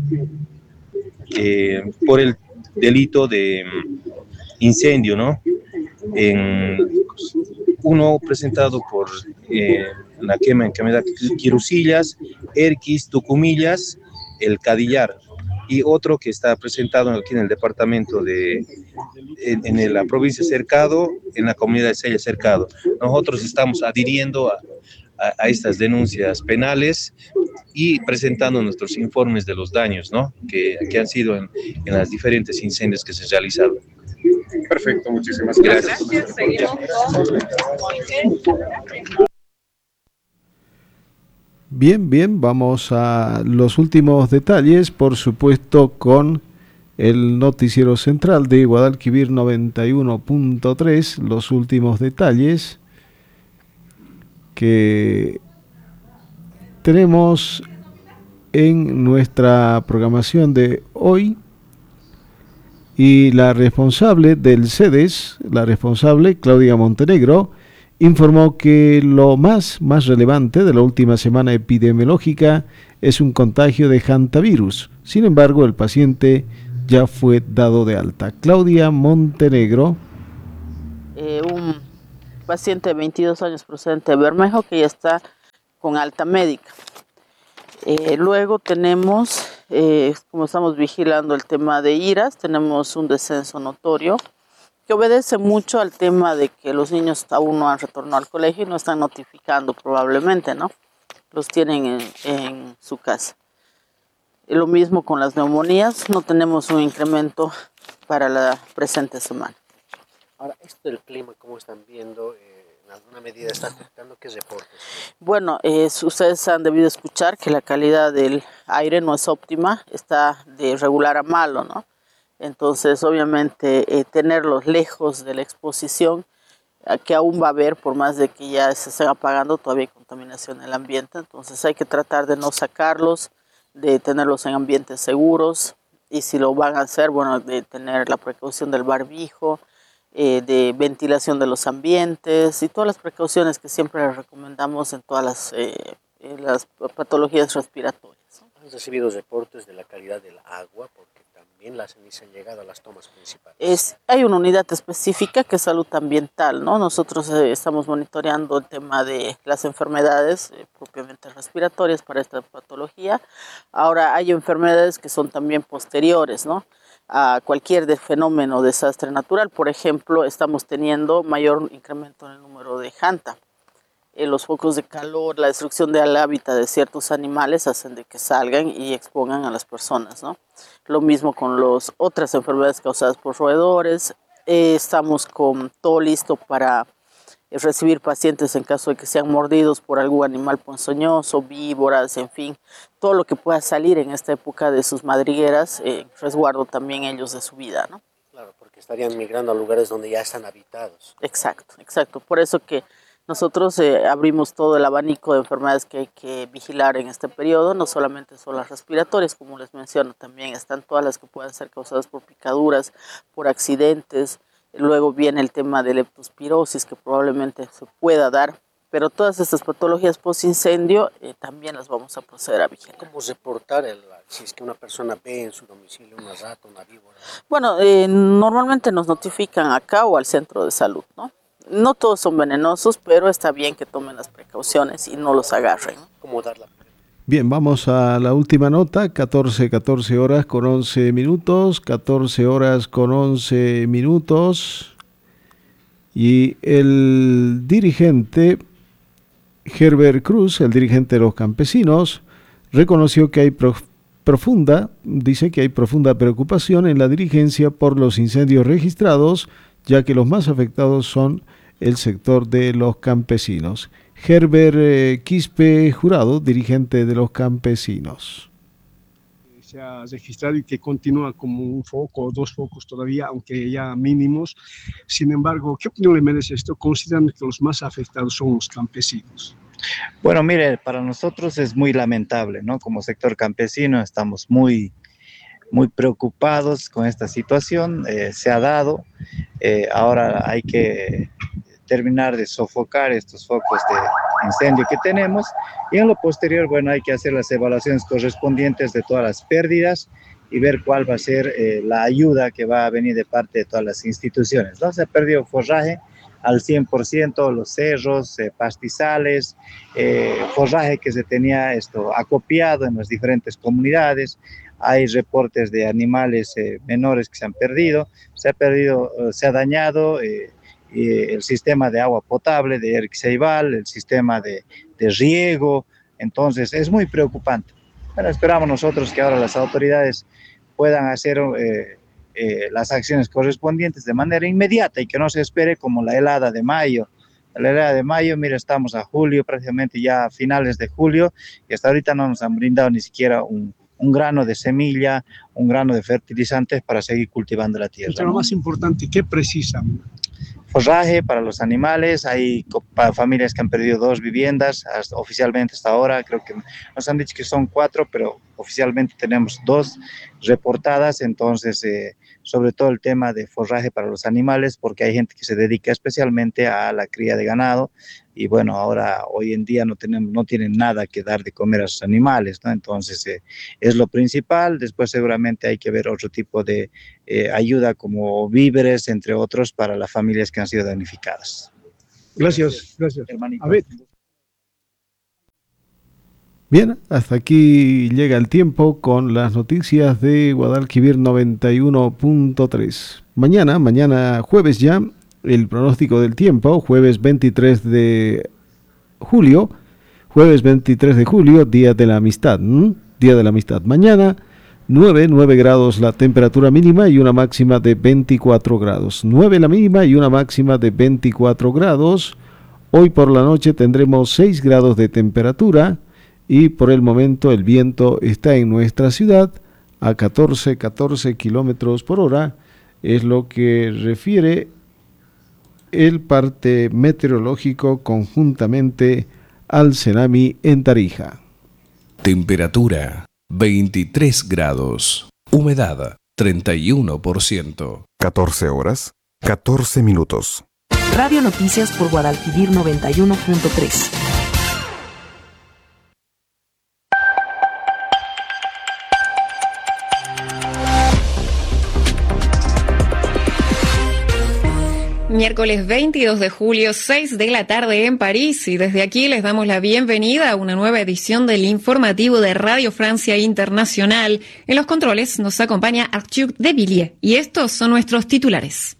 eh, por el delito de incendio, ¿no? En uno presentado por eh, la quema en Caminada Quirusillas, Erquis, Tucumillas, el Cadillar, y otro que está presentado aquí en el departamento de, en, en la provincia de Cercado, en la comunidad de Sella Cercado. Nosotros estamos adhiriendo a, a, a estas denuncias penales y presentando nuestros informes de los daños, ¿no?, que, que han sido en, en las diferentes incendios que se realizaron. Perfecto, muchísimas gracias. Gracias, seguimos con... Bien, bien, vamos a los últimos detalles, por supuesto, con el noticiero central de Guadalquivir noventa y uno punto tres, los últimos detalles que tenemos en nuestra programación de hoy. Y la responsable del C E D E S, la responsable Claudia Montenegro, informó que lo más, más relevante de la última semana epidemiológica es un contagio de hantavirus. Sin embargo, el paciente ya fue dado de alta. Claudia Montenegro. Eh, un paciente de veintidós años procedente de Bermejo que ya está con alta médica. Eh, luego tenemos, eh, como estamos vigilando el tema de iras, tenemos un descenso notorio que obedece mucho al tema de que los niños aún no han retornado al colegio y no están notificando probablemente, ¿no? Los tienen en, en su casa. Y lo mismo con las neumonías, no tenemos un incremento para la presente semana. Ahora, esto del clima, ¿cómo están viendo? Eh, ¿En alguna medida está afectando? ¿Qué reportes? Bueno, eh, ustedes han debido escuchar que la calidad del aire no es óptima, está de regular a malo, ¿no? Entonces, obviamente, eh, tenerlos lejos de la exposición, eh, que aún va a haber, por más de que ya se estén apagando, todavía hay contaminación en el ambiente. Entonces, hay que tratar de no sacarlos, de tenerlos en ambientes seguros. Y si lo van a hacer, bueno, de tener la precaución del barbijo, eh, de ventilación de los ambientes y todas las precauciones que siempre les recomendamos en todas las, eh, en las patologías respiratorias. ¿Han recibido reportes de la calidad del agua? Porque también las cenizas han llegado a las tomas principales. Es, hay una unidad específica que es salud ambiental, ¿no? Nosotros eh, estamos monitoreando el tema de las enfermedades eh, propiamente respiratorias para esta patología. Ahora hay enfermedades que son también posteriores, ¿no?, a cualquier de fenómeno o desastre natural. Por ejemplo, estamos teniendo mayor incremento en el número de Hanta. Eh, los focos de calor, la destrucción del hábitat de ciertos animales hacen de que salgan y expongan a las personas, ¿no? Lo mismo con las otras enfermedades causadas por roedores. Eh, estamos con todo listo para eh, recibir pacientes en caso de que sean mordidos por algún animal ponzoñoso, víboras, en fin, todo lo que pueda salir en esta época de sus madrigueras, eh, resguardo también ellos de su vida, ¿no? Claro, porque estarían migrando a lugares donde ya están habitados. Exacto, exacto. Por eso que nosotros eh, abrimos todo el abanico de enfermedades que hay que vigilar en este periodo. No solamente son las respiratorias, como les menciono, también están todas las que puedan ser causadas por picaduras, por accidentes. Luego viene el tema de leptospirosis, que probablemente se pueda dar, pero todas estas patologías post-incendio eh, también las vamos a proceder a vigilar. ¿Cómo reportar el, si es que una persona ve en su domicilio una rata, una víbora? Bueno, eh, normalmente nos notifican acá o al centro de salud, ¿no? No todos son venenosos, pero está bien que tomen las precauciones y no los agarren. ¿Cómo darla? Bien, vamos a la última nota, catorce, catorce horas con once minutos, catorce horas con once minutos, y el dirigente Herbert Cruz, el dirigente de los campesinos, reconoció que hay prof- profunda, dice que hay profunda preocupación en la dirigencia por los incendios registrados, ya que los más afectados son el sector de los campesinos. Herbert eh, Quispe Jurado, dirigente de los campesinos. Se ha registrado y que continúa como un foco o dos focos todavía, aunque ya mínimos. Sin embargo, ¿qué opinión le merece esto, considerando que los más afectados son los campesinos? Bueno, mire, para nosotros es muy lamentable, ¿no? Como sector campesino estamos muy, muy preocupados con esta situación. Eh, se ha dado, eh, ahora hay que terminar de sofocar estos focos de incendio que tenemos, y en lo posterior, bueno, hay que hacer las evaluaciones correspondientes de todas las pérdidas y ver cuál va a ser eh, la ayuda que va a venir de parte de todas las instituciones, ¿no? Se ha perdido forraje al cien por ciento, los cerros, eh, pastizales, eh, forraje que se tenía esto acopiado en las diferentes comunidades. Hay reportes de animales eh, menores que se han perdido, se ha perdido, eh, se ha dañado eh, eh, el sistema de agua potable de Erixeibal, el sistema de, de riego. Entonces es muy preocupante. Bueno, esperamos nosotros que ahora las autoridades puedan hacer eh, eh, las acciones correspondientes de manera inmediata y que no se espere como la helada de mayo. La helada de mayo, mira, estamos a julio, prácticamente ya a finales de julio, y hasta ahorita no nos han brindado ni siquiera un, un grano de semilla, un grano de fertilizantes para seguir cultivando la tierra. Pero lo más importante, ¿qué precisan? Forraje para los animales. Hay para familias que han perdido dos viviendas, hasta, oficialmente hasta ahora, creo que nos han dicho que son cuatro, pero oficialmente tenemos dos reportadas. Entonces, eh, sobre todo el tema de forraje para los animales, porque hay gente que se dedica especialmente a la cría de ganado y bueno, ahora hoy en día no, tenemos, no tienen nada que dar de comer a sus animales, ¿no? Entonces eh, es lo principal. Después seguramente hay que ver otro tipo de eh, ayuda como víveres, entre otros, para las familias que han sido damnificadas. Gracias, gracias. A ver. Bien, hasta aquí llega el tiempo con las noticias de Guadalquivir noventa y uno punto tres. Mañana, mañana jueves ya, el pronóstico del tiempo, jueves veintitrés de julio, jueves veintitrés de julio, Día de la Amistad, ¿m? Día de la Amistad. Mañana, nueve, nueve grados la temperatura mínima y una máxima de veinticuatro grados. nueve la mínima y una máxima de veinticuatro grados. Hoy por la noche tendremos seis grados de temperatura. Y por el momento el viento está en nuestra ciudad a catorce, catorce kilómetros por hora, es lo que refiere el parte meteorológico conjuntamente al Cenami en Tarija. Temperatura veintitrés grados, humedad treinta y uno por ciento. catorce horas, catorce minutos. Radio Noticias por Guadalquivir noventa y uno punto tres. Miércoles veintidós de julio, seis de la tarde en París, y desde aquí les damos la bienvenida a una nueva edición del informativo de Radio Francia Internacional. En los controles nos acompaña Arthur de Villiers y estos son nuestros titulares.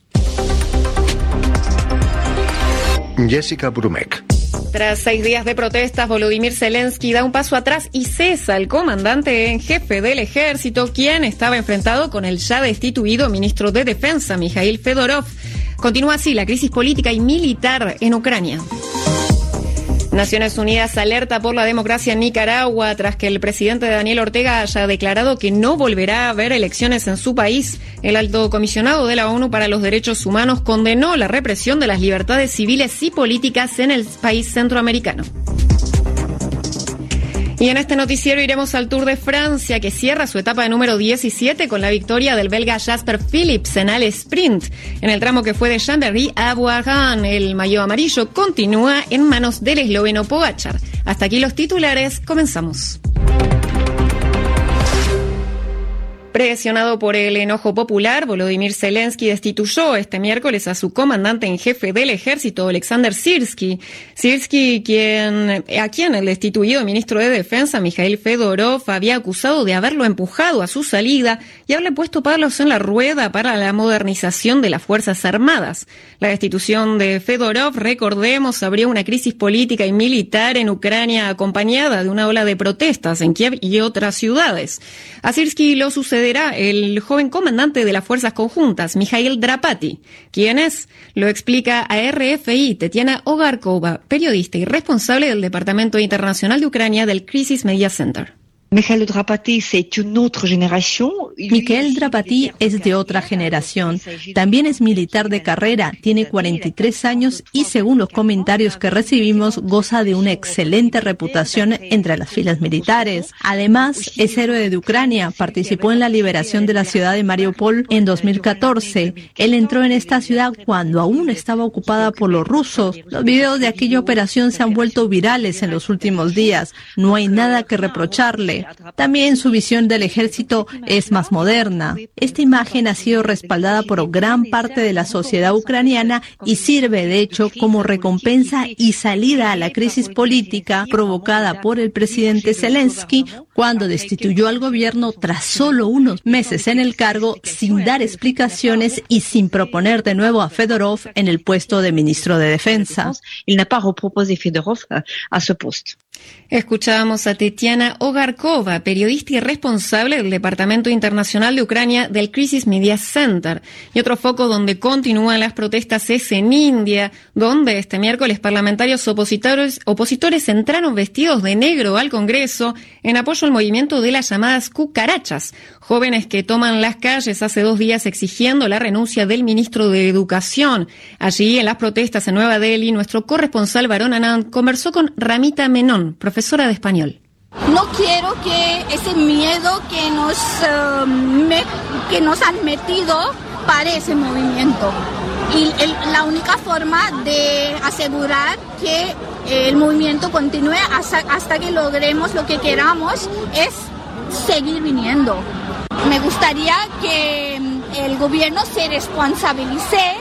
Jessica Brumek. Tras seis días de protestas, Volodymyr Zelensky da un paso atrás y cesa al comandante en jefe del ejército, quien estaba enfrentado con el ya destituido ministro de Defensa, Mikhail Fedorov. Continúa así la crisis política y militar en Ucrania. Naciones Unidas alerta por la democracia en Nicaragua tras que el presidente Daniel Ortega haya declarado que no volverá a haber elecciones en su país. El alto comisionado de la ONU para los Derechos Humanos condenó la represión de las libertades civiles y políticas en el país centroamericano. Y en este noticiero iremos al Tour de Francia, que cierra su etapa de número diecisiete con la victoria del belga Jasper Philips en el sprint. En el tramo que fue de Chambéry a Bourgogne, el maillot amarillo continúa en manos del esloveno Pogačar. Hasta aquí los titulares, comenzamos. Presionado por el enojo popular, Volodymyr Zelensky destituyó este miércoles a su comandante en jefe del ejército, Alexander Sirski. Sirski, quien, a quien el destituido ministro de Defensa, Mikhail Fedorov, había acusado de haberlo empujado a su salida y haberle puesto palos en la rueda para la modernización de las Fuerzas Armadas. La destitución de Fedorov, recordemos, abrió una crisis política y militar en Ucrania acompañada de una ola de protestas en Kiev y otras ciudades. A Sirski lo sucederá el joven comandante de las Fuerzas Conjuntas, Mikhail Drapati. ¿Quién es? Lo explica a R F I Tetiana Ogarkova, periodista y responsable del Departamento Internacional de Ucrania del Crisis Media Center. Mikhail Drapati es de otra generación. También es militar de carrera, tiene cuarenta y tres años y, según los comentarios que recibimos, goza de una excelente reputación entre las filas militares. Además, es héroe de Ucrania, participó en la liberación de la ciudad de Mariupol en dos mil catorce. Él entró en esta ciudad cuando aún estaba ocupada por los rusos. Los videos de aquella operación se han vuelto virales en los últimos días. No hay nada que reprocharle. También su visión del ejército es más moderna. Esta imagen ha sido respaldada por gran parte de la sociedad ucraniana y sirve, de hecho, como recompensa y salida a la crisis política provocada por el presidente Zelensky cuando destituyó al gobierno tras solo unos meses en el cargo, sin dar explicaciones y sin proponer de nuevo a Fedorov en el puesto de ministro de Defensa. Escuchábamos a Tetiana Ogarkova, periodista y responsable del Departamento Internacional de Ucrania del Crisis Media Center. Y otro foco donde continúan las protestas es en India, donde este miércoles parlamentarios opositores, opositores entraron vestidos de negro al Congreso en apoyo al movimiento de las llamadas cucarachas, jóvenes que toman las calles hace dos días exigiendo la renuncia del ministro de Educación. Allí, en las protestas en Nueva Delhi, nuestro corresponsal Varón Anand conversó con Ramita Menon, profesora de español. No quiero que ese miedo que nos, uh, me, que nos han metido pare ese movimiento. Y el, la única forma de asegurar que el movimiento continúe hasta, hasta que logremos lo que queramos es seguir viniendo. Me gustaría que el gobierno se responsabilice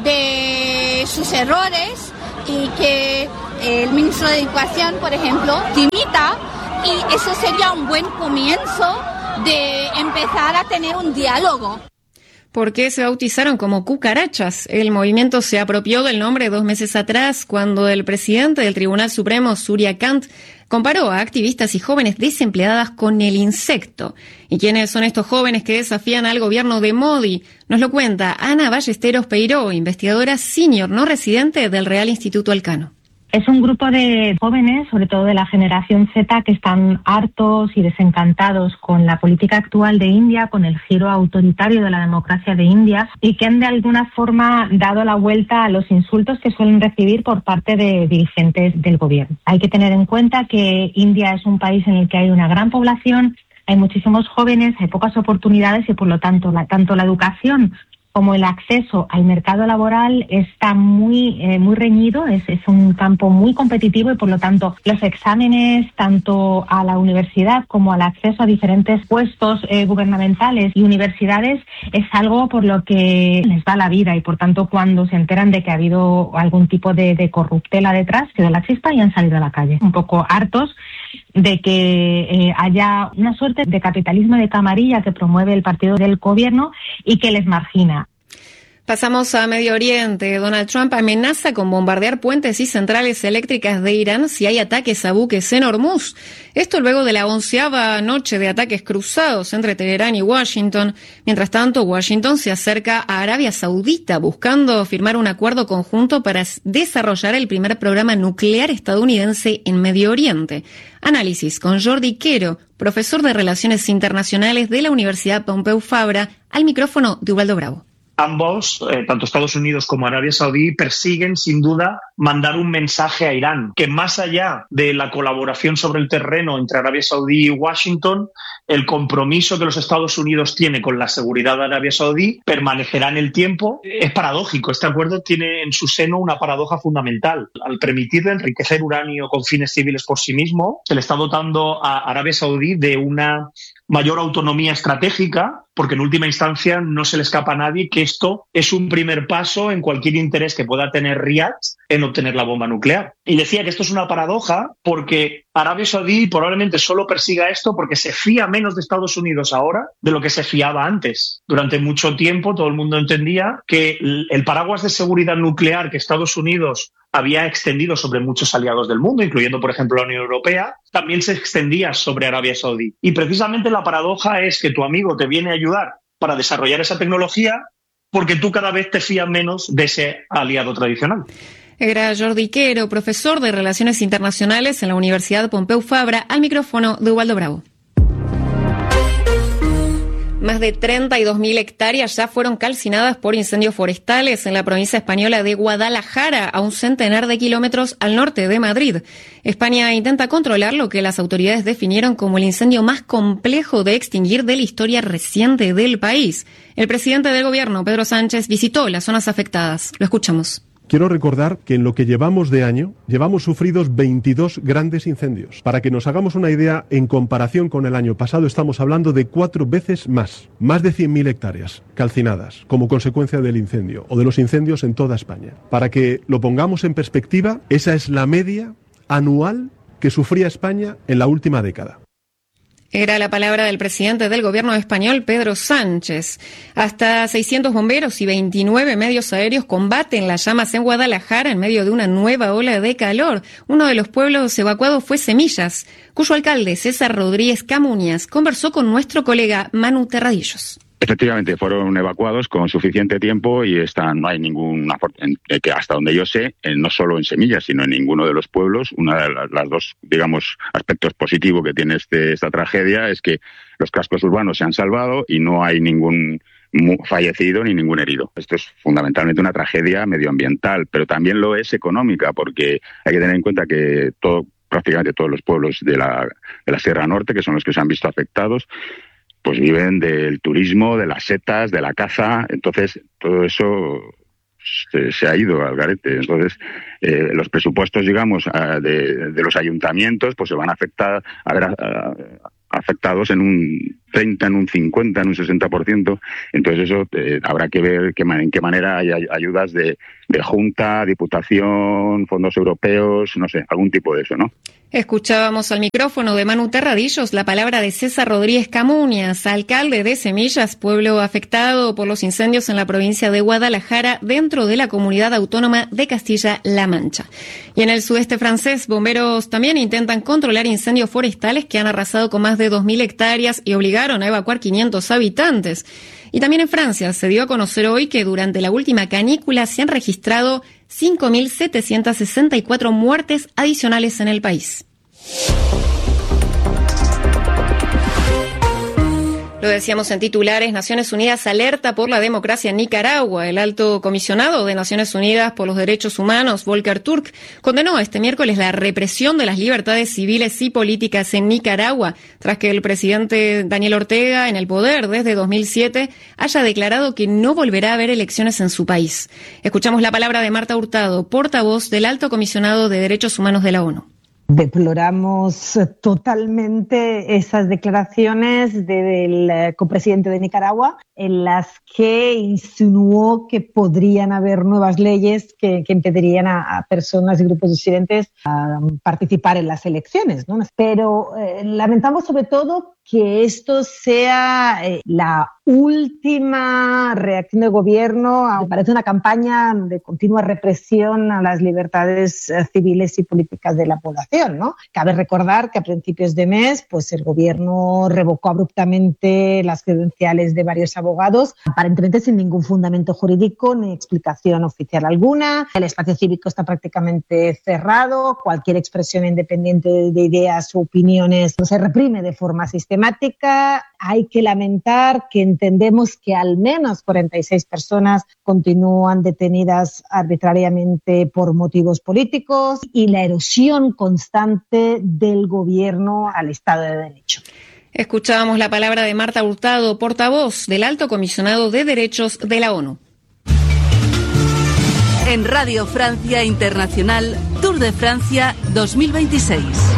de sus errores y que el ministro de Educación, por ejemplo, dimita, y eso sería un buen comienzo de empezar a tener un diálogo. ¿Por qué se bautizaron como cucarachas? El movimiento se apropió del nombre dos meses atrás, cuando el presidente del Tribunal Supremo, Surya Kant, comparó a activistas y jóvenes desempleadas con el insecto. ¿Y quiénes son estos jóvenes que desafían al gobierno de Modi? Nos lo cuenta Ana Ballesteros Peiró, investigadora senior no residente del Real Instituto Elcano. Es un grupo de jóvenes, sobre todo de la generación Z, que están hartos y desencantados con la política actual de India, con el giro autoritario de la democracia de India, y que han de alguna forma dado la vuelta a los insultos que suelen recibir por parte de dirigentes del gobierno. Hay que tener en cuenta que India es un país en el que hay una gran población, hay muchísimos jóvenes, hay pocas oportunidades y por lo tanto la, tanto la educación como el acceso al mercado laboral está muy eh, muy reñido, es, es un campo muy competitivo y por lo tanto los exámenes tanto a la universidad como al acceso a diferentes puestos eh, gubernamentales y universidades es algo por lo que les va la vida y por tanto cuando se enteran de que ha habido algún tipo de, de corruptela detrás, se da la chispa y han salido a la calle, un poco hartos de que eh, haya una suerte de capitalismo de camarilla que promueve el partido del gobierno y que les margina. Pasamos a Medio Oriente. Donald Trump amenaza con bombardear puentes y centrales eléctricas de Irán si hay ataques a buques en Hormuz. Esto luego de la onceava noche de ataques cruzados entre Teherán y Washington. Mientras tanto, Washington se acerca a Arabia Saudita buscando firmar un acuerdo conjunto para desarrollar el primer programa nuclear estadounidense en Medio Oriente. Análisis con Jordi Quero, profesor de Relaciones Internacionales de la Universidad Pompeu Fabra, al micrófono de Ubaldo Bravo. Ambos, eh, tanto Estados Unidos como Arabia Saudí, persiguen sin duda mandar un mensaje a Irán, que más allá de la colaboración sobre el terreno entre Arabia Saudí y Washington, el compromiso que los Estados Unidos tiene con la seguridad de Arabia Saudí permanecerá en el tiempo. Es paradójico, este acuerdo tiene en su seno una paradoja fundamental. Al permitirle enriquecer uranio con fines civiles por sí mismo, se le está dotando a Arabia Saudí de una mayor autonomía estratégica, porque en última instancia no se le escapa a nadie que esto es un primer paso en cualquier interés que pueda tener Riad en obtener la bomba nuclear. Y decía que esto es una paradoja porque Arabia Saudí probablemente solo persiga esto porque se fía menos de Estados Unidos ahora de lo que se fiaba antes. Durante mucho tiempo todo el mundo entendía que el paraguas de seguridad nuclear que Estados Unidos había extendido sobre muchos aliados del mundo, incluyendo, por ejemplo, la Unión Europea, también se extendía sobre Arabia Saudí. Y precisamente la paradoja es que tu amigo te viene a ayudar para desarrollar esa tecnología porque tú cada vez te fías menos de ese aliado tradicional. Era Jordi Quero, profesor de Relaciones Internacionales en la Universidad Pompeu Fabra, al micrófono de Ubaldo Bravo. Más de treinta y dos mil hectáreas ya fueron calcinadas por incendios forestales en la provincia española de Guadalajara, a un centenar de kilómetros al norte de Madrid. España intenta controlar lo que las autoridades definieron como el incendio más complejo de extinguir de la historia reciente del país. El presidente del gobierno, Pedro Sánchez, visitó las zonas afectadas. Lo escuchamos. Quiero recordar que en lo que llevamos de año, llevamos sufridos veintidós grandes incendios. Para que nos hagamos una idea, en comparación con el año pasado, estamos hablando de cuatro veces más. Más de cien mil hectáreas calcinadas como consecuencia del incendio o de los incendios en toda España. Para que lo pongamos en perspectiva, esa es la media anual que sufría España en la última década. Era la palabra del presidente del gobierno español, Pedro Sánchez. Hasta seiscientos bomberos y veintinueve medios aéreos combaten las llamas en Guadalajara en medio de una nueva ola de calor. Uno de los pueblos evacuados fue Semillas, cuyo alcalde, César Rodríguez Camuñas, conversó con nuestro colega Manu Terradillos. Efectivamente, fueron evacuados con suficiente tiempo y están, no hay ninguna, que hasta donde yo sé, no solo en Semillas, sino en ninguno de los pueblos. Una de las, las dos, digamos, aspectos positivos que tiene este, esta tragedia es que los cascos urbanos se han salvado y no hay ningún fallecido ni ningún herido. Esto es fundamentalmente una tragedia medioambiental, pero también lo es económica, porque hay que tener en cuenta que todo prácticamente todos los pueblos de la, de la Sierra Norte, que son los que se han visto afectados, pues viven del turismo, de las setas, de la caza. Entonces, todo eso se, se ha ido al garete. Entonces, eh, los presupuestos, digamos, de, de los ayuntamientos, pues se van a afectar, a ver, a, a, afectados en un treinta, en un cincuenta, en un sesenta por ciento. Entonces eso eh, habrá que ver qué, en qué manera hay ayudas de, de Junta, Diputación, fondos europeos, no sé, algún tipo de eso, ¿no? Escuchábamos al micrófono de Manu Terradillos la palabra de César Rodríguez Camuñas, alcalde de Semillas, pueblo afectado por los incendios en la provincia de Guadalajara, dentro de la comunidad autónoma de Castilla-La Mancha. Y en el sudeste francés, bomberos también intentan controlar incendios forestales que han arrasado con más de dos mil hectáreas y obligaron a evacuar quinientos habitantes. Y también en Francia se dio a conocer hoy que durante la última canícula se han registrado cinco mil setecientas sesenta y cuatro muertes adicionales en el país. Lo decíamos en titulares, Naciones Unidas alerta por la democracia en Nicaragua. El alto comisionado de Naciones Unidas por los Derechos Humanos, Volker Turk, condenó este miércoles la represión de las libertades civiles y políticas en Nicaragua, tras que el presidente Daniel Ortega, en el poder desde dos mil siete, haya declarado que no volverá a haber elecciones en su país. Escuchamos la palabra de Marta Hurtado, portavoz del alto comisionado de Derechos Humanos de la ONU. Deploramos totalmente esas declaraciones del copresidente de Nicaragua en las que insinuó que podrían haber nuevas leyes que, que impedirían a, a personas y grupos disidentes a participar en las elecciones, ¿no? Pero eh, lamentamos sobre todo que esto sea eh, la última reacción del gobierno. Me parece una campaña de continua represión a las libertades eh, civiles y políticas de la población, ¿no? Cabe recordar que a principios de mes, pues el gobierno revocó abruptamente las credenciales de varios abogados, aparentemente sin ningún fundamento jurídico ni explicación oficial alguna. El espacio cívico está prácticamente cerrado. Cualquier expresión independiente de ideas o opiniones se reprime de forma sistemática. Hay que lamentar que entendemos que al menos cuarenta y seis personas continúan detenidas arbitrariamente por motivos políticos y la erosión constante del gobierno al Estado de Derecho. Escuchábamos la palabra de Marta Hurtado, portavoz del Alto Comisionado de Derechos de la ONU. En Radio Francia Internacional, Tour de Francia dos mil veintiséis.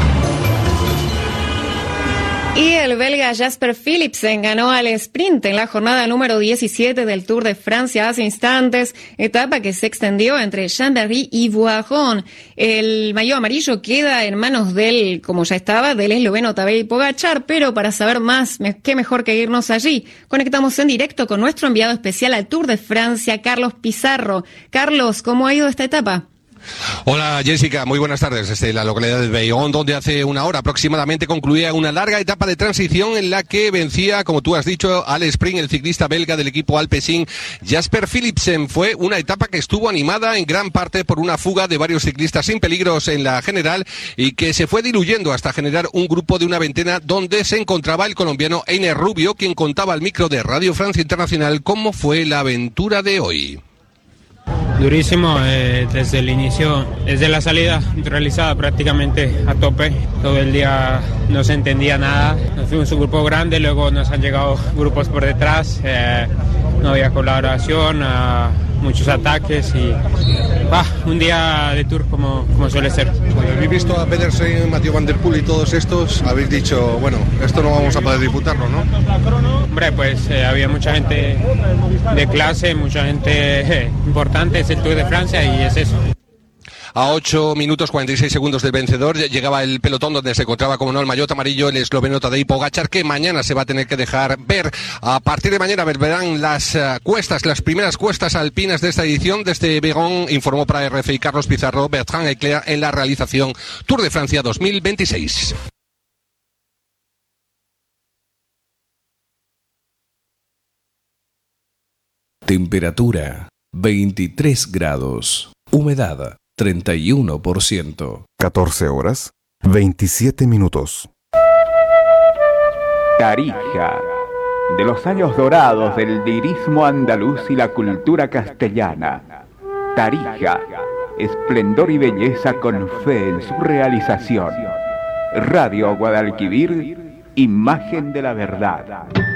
Y el belga Jasper Philipsen ganó al sprint en la jornada número diecisiete del Tour de Francia hace instantes, etapa que se extendió entre Chambéry y Voiron. El maillot amarillo queda en manos del, como ya estaba, del esloveno Tadej Pogačar, pero para saber más, qué mejor que irnos allí. Conectamos en directo con nuestro enviado especial al Tour de Francia, Carlos Pizarro. Carlos, ¿cómo ha ido esta etapa? Hola Jessica, muy buenas tardes desde la localidad de Bayonne, donde hace una hora aproximadamente concluía una larga etapa de transición en la que vencía, como tú has dicho, al sprint el ciclista belga del equipo Alpecin, Jasper Philipsen. Fue una etapa que estuvo animada en gran parte por una fuga de varios ciclistas sin peligros en la general y que se fue diluyendo hasta generar un grupo de una veintena donde se encontraba el colombiano Einer Rubio, quien contaba al micro de Radio Francia Internacional cómo fue la aventura de hoy. Durísimo, eh, desde el inicio, desde la salida realizada prácticamente a tope. Todo el día no se entendía nada. Nos fuimos un grupo grande, luego nos han llegado grupos por detrás. Eh, no había colaboración, uh, muchos ataques y bah, un día de Tour como, como suele ser. Cuando habéis visto a Pedersen, Mathieu Van Der Poel y todos estos, habéis dicho, bueno, esto no vamos a poder disputarlo, ¿no? Hombre, pues eh, había mucha gente de clase, mucha gente eh, importante, es el Tour de Francia y es eso. A ocho minutos cuarenta y seis segundos del vencedor llegaba el pelotón donde se encontraba, como no, el maillot amarillo, el esloveno Tadej Pogačar, que mañana se va a tener que dejar ver. A partir de mañana verán las uh, cuestas, las primeras cuestas alpinas de esta edición. Desde Bayonne informó para R F I Carlos Pizarro, Bertrand Eclair en la realización Tour de Francia dos mil veintiséis. Temperatura veintitrés grados. Humedad treinta y uno por ciento. catorce horas, veintisiete minutos. Tarija, de los años dorados del lirismo andaluz y la cultura castellana. Tarija, esplendor y belleza con fe en su realización. Radio Guadalquivir, imagen de la verdad.